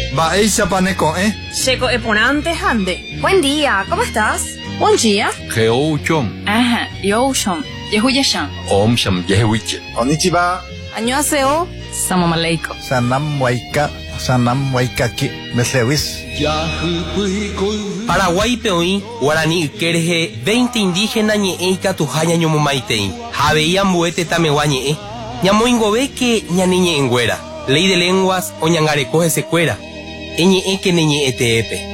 Ba'éicha paneko, Checo eponante hande. Buen día, ¿cómo estás? Buen día. Geouchon. Ajá, Yoshon. Yehuyashan. Om sham yehuiche. Konnichiwa. Annyeonghaseyo. Salam aleikum. Sanam waikaki. Meslewis. Paraguay peoí, Guarani Kerje, 20 indígenas ñe'e katuhaña ñomomaitei. Javeía mbuete tamewa ñe'e. Ñamoingove que ñaniñe enguera. Ley de lenguas o ñangarecoge secuera. Eñe'e que neñe'e teepe.